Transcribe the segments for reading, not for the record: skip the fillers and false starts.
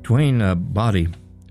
Dwayne Bodie,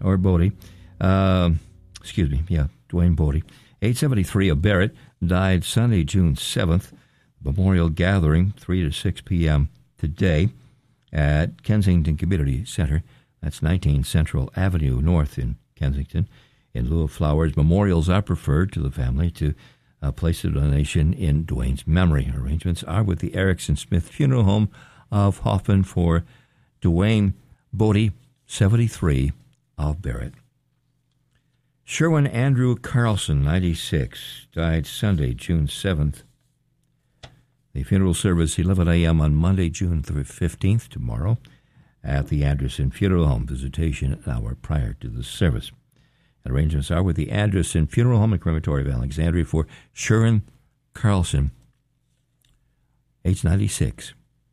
Dwayne Bodie, 873 of Barrett, died Sunday, June 7th. Memorial gathering, 3 to 6 p.m. today at Kensington Community Center. That's 19 Central Avenue North in Kensington. In lieu of flowers, memorials are preferred to the family to place a donation in Dwayne's memory. Arrangements are with the Erickson Smith Funeral Home of Hoffman for Dwayne Bodie, 73 of Barrett. Sherwin Andrew Carlson, 96, died Sunday, June 7th. The funeral service, 11 a.m. on Monday, June 15th, tomorrow, at the Anderson Funeral Home. Visitation an hour prior to the service. Arrangements are with the Anderson Funeral Home and Crematory of Alexandria for Sherwin Carlson, age 96.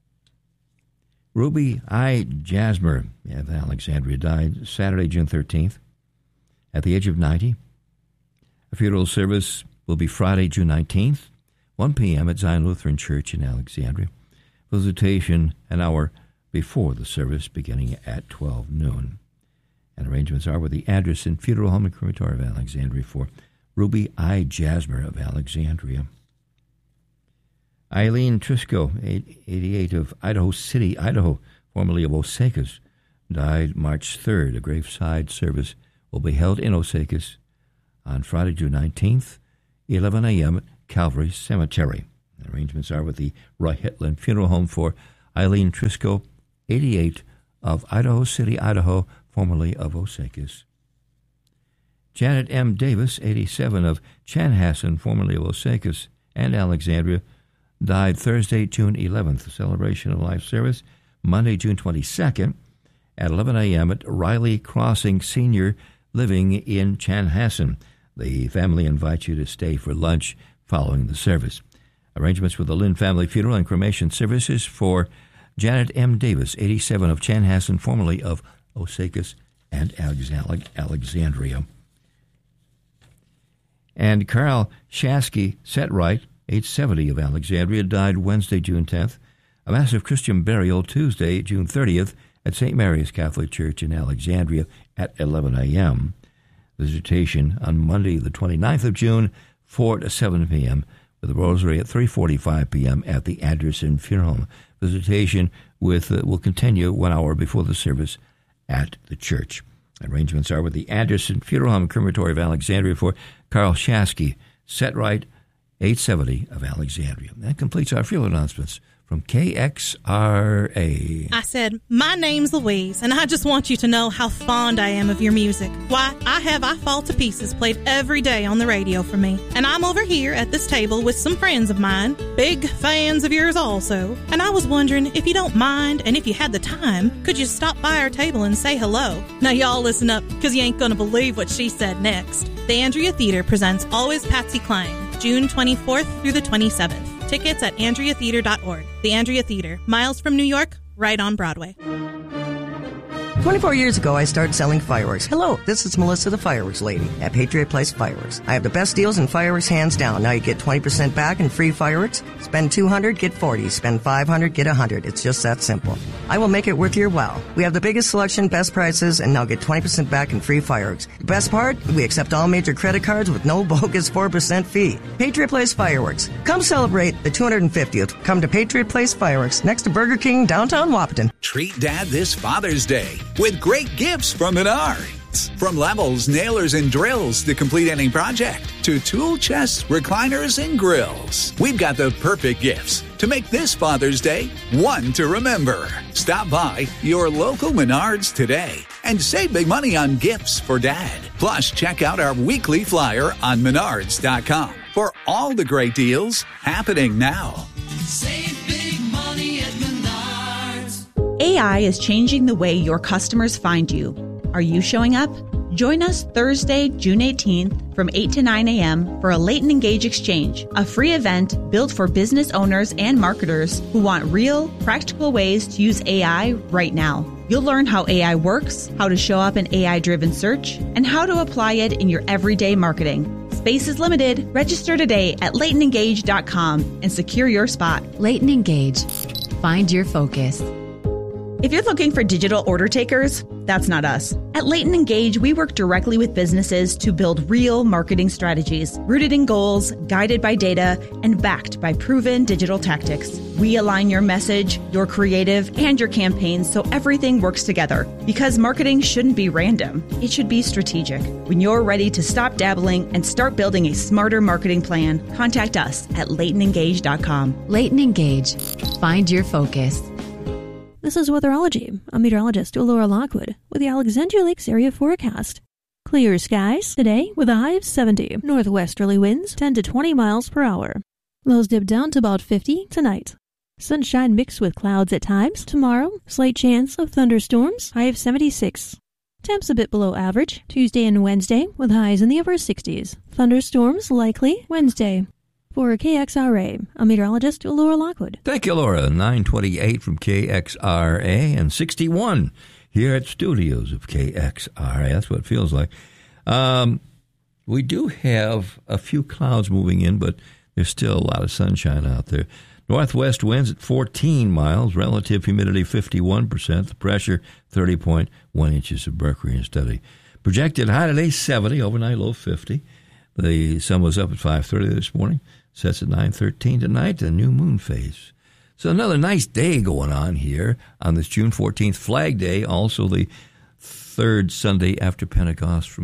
Ruby I. Jasmer of Alexandria died Saturday, June 13th, at the age of 90. A funeral service will be Friday, June 19th, 1 p.m. at Zion Lutheran Church in Alexandria. Visitation an hour before the service, beginning at 12 noon. And arrangements are with the Anderson Funeral Home and Crematory of Alexandria for Ruby I. Jasmer of Alexandria. Eileen Trisco, 88 of Idaho City, Idaho, formerly of Osakis, died March 3rd. A graveside service will be held in Osakis on Friday, June 19th, 11 a.m. at Calvary Cemetery. Arrangements are with the Roy Hetland Funeral Home for Eileen Trisco, 88 of Idaho City, Idaho, formerly of Osakis. Janet M. Davis, 87 of Chanhassen, formerly of Osakis and Alexandria, died Thursday, June 11th. The celebration of life service, Monday, June 22nd, at 11 a.m. at Riley Crossing Senior Living in Chanhassen. The family invites you to stay for lunch following the service. Arrangements with the Lynn Family Funeral and Cremation Services for Janet M. Davis, 87 of Chanhassen, formerly of Osakis and Alexandria. And Carl Shasky Setwright, age 70 of Alexandria, died Wednesday, June 10th. A massive Christian burial Tuesday, June 30th, at St. Mary's Catholic Church in Alexandria at 11 a.m. Visitation on Monday, the 29th of June, 4 to 7 p.m., with the rosary at 3:45 p.m. at the Anderson Funeral Home. Visitation will continue 1 hour before the service at the church. Arrangements are with the Anderson Funeral Home and Crematory of Alexandria for Carl Shasky, Setwright, 870 of Alexandria. That completes our funeral announcements from KXRA. I said, my name's Louise, and I just want you to know how fond I am of your music. Why, I have I Fall to Pieces played every day on the radio for me. And I'm over here at this table with some friends of mine, big fans of yours also. And I was wondering, if you don't mind, and if you had the time, could you stop by our table and say hello? Now y'all listen up, because you ain't gonna believe what she said next. The Andrea Theater presents Always Patsy Cline, June 24th through the 27th. Tickets at AndreaTheater.org. The Andrea Theater, miles from New York, right on Broadway. 24 years ago, I started selling fireworks. Hello, this is Melissa, the fireworks lady at Patriot Place Fireworks. I have the best deals in fireworks, hands down. Now you get 20% back in free fireworks. Spend $200, get $40. Spend $500, get $100. It's just that simple. I will make it worth your while. We have the biggest selection, best prices, and now get 20% back in free fireworks. The best part? We accept all major credit cards with no bogus 4% fee. Patriot Place Fireworks. Come celebrate the 250th. Come to Patriot Place Fireworks, next to Burger King, downtown Wahpeton. Treat Dad this Father's Day with great gifts from Menards. From levels, nailers, and drills to complete any project, to tool chests, recliners, and grills. We've got the perfect gifts to make this Father's Day one to remember. Stop by your local Menards today and save big money on gifts for Dad. Plus, check out our weekly flyer on Menards.com for all the great deals happening now. Save big money at Menards. AI is changing the way your customers find you. Are you showing up? Join us Thursday, June 18th from 8 to 9 a.m. for a Latent Engage Exchange, a free event built for business owners and marketers who want real, practical ways to use AI right now. You'll learn how AI works, how to show up in AI-driven search, and how to apply it in your everyday marketing. Space is limited. Register today at latentengage.com and secure your spot. Latent Engage. Find your focus. If you're looking for digital order takers, that's not us. At Leighton Engage, we work directly with businesses to build real marketing strategies, rooted in goals, guided by data, and backed by proven digital tactics. We align your message, your creative, and your campaigns so everything works together. Because marketing shouldn't be random. It should be strategic. When you're ready to stop dabbling and start building a smarter marketing plan, contact us at LeightonEngage.com. Leighton Engage. Find your focus. This is Weatherology. I'm meteorologist Laura Lockwood with the Alexandria Lakes area forecast. Clear skies today with a high of 70. Northwesterly winds 10 to 20 miles per hour. Lows dip down to about 50 tonight. Sunshine mixed with clouds at times. Tomorrow, slight chance of thunderstorms, high of 76. Temps a bit below average Tuesday and Wednesday with highs in the upper 60s. Thunderstorms likely Wednesday. For KXRA, I'm meteorologist Laura Lockwood. Thank you, Laura. 928 from KXRA and 61 here at studios of KXRA. That's what it feels like. We do have a few clouds moving in, but there's still a lot of sunshine out there. Northwest winds at 14 miles, relative humidity 51%, the pressure 30.1 inches of mercury and steady. Projected high today 70, overnight low 50. The sun was up at 5:30 this morning. Sets at 9:13 tonight, a new moon phase. So another nice day going on here on this June 14th Flag Day, also the third Sunday after Pentecost from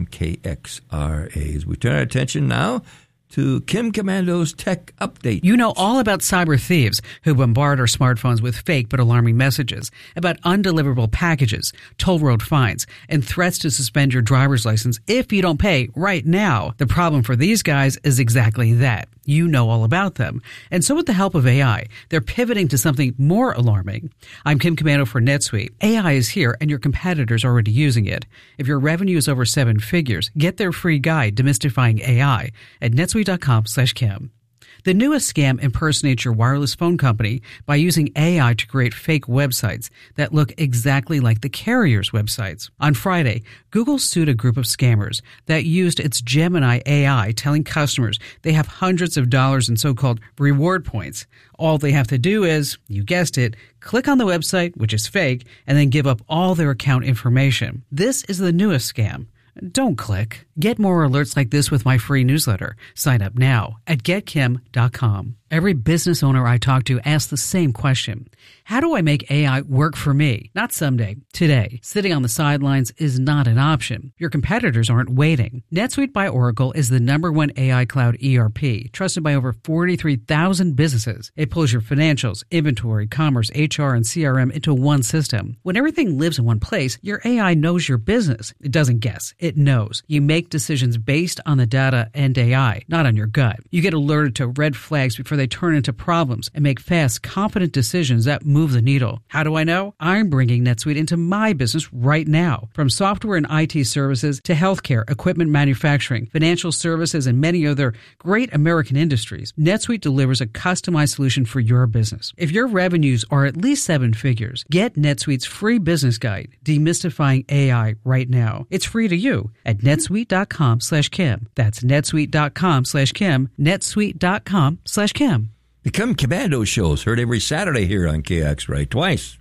KXRA. As we turn our attention now to Kim Comando's Tech Update. You know all about cyber thieves who bombard our smartphones with fake but alarming messages, about undeliverable packages, toll road fines, and threats to suspend your driver's license if you don't pay right now. The problem for these guys is exactly that. You know all about them. And so with the help of AI, they're pivoting to something more alarming. I'm Kim Komando for NetSuite. AI is here and your competitors are already using it. If your revenue is over 7 figures, get their free guide, Demystifying AI, at netsuite.com/Kim. The newest scam impersonates your wireless phone company by using AI to create fake websites that look exactly like the carrier's websites. On Friday, Google sued a group of scammers that used its Gemini AI, telling customers they have hundreds of dollars in so-called reward points. All they have to do is, you guessed it, click on the website, which is fake, and then give up all their account information. This is the newest scam. Don't click. Get more alerts like this with my free newsletter. Sign up now at getkim.com. Every business owner I talk to asks the same question. How do I make AI work for me? Not someday, today. Sitting on the sidelines is not an option. Your competitors aren't waiting. NetSuite by Oracle is the #1 AI cloud ERP, trusted by over 43,000 businesses. It pulls your financials, inventory, commerce, HR, and CRM into one system. When everything lives in one place, your AI knows your business. It doesn't guess. It knows. You make decisions based on the data and AI, not on your gut. You get alerted to red flags before they turn into problems and make fast, confident decisions that move the needle. How do I know? I'm bringing NetSuite into my business right now. From software and IT services to healthcare, equipment manufacturing, financial services, and many other great American industries, NetSuite delivers a customized solution for your business. If your revenues are at least 7 figures, get NetSuite's free business guide, Demystifying AI, right now. It's free to you at netsuite.com/Kim. That's netsuite.com/Kim, netsuite.com/Kim. The Kim Komando Show is heard every Saturday here on KXRA, twice,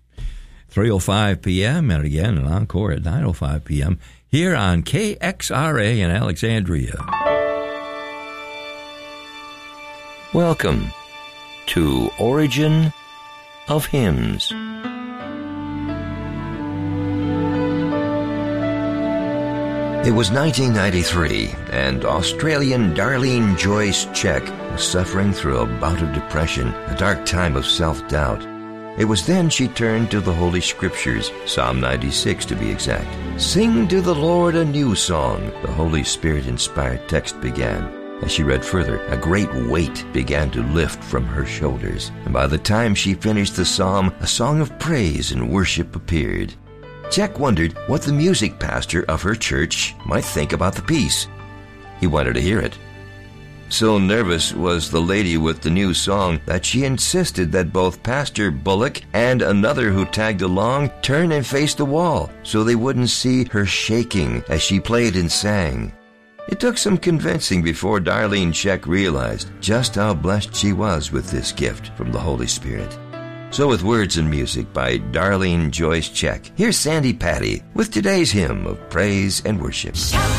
3:05 p.m. and again an encore at 9:05 p.m. here on KXRA in Alexandria. Welcome to Origin of Hymns. It was 1993, and Australian Darlene Joyce Check was suffering through a bout of depression, a dark time of self-doubt. It was then she turned to the Holy Scriptures, Psalm 96 to be exact. "Sing to the Lord a new song," the Holy Spirit-inspired text began. As she read further, a great weight began to lift from her shoulders, and by the time she finished the psalm, a song of praise and worship appeared. Jack wondered what the music pastor of her church might think about the piece. He wanted to hear it. So nervous was the lady with the new song that she insisted that both Pastor Bullock and another who tagged along turn and face the wall so they wouldn't see her shaking as she played and sang. It took some convincing before Darlene Check realized just how blessed she was with this gift from the Holy Spirit. So with words and music by Darlene Joyce Check, here's Sandy Patty with today's hymn of praise and worship.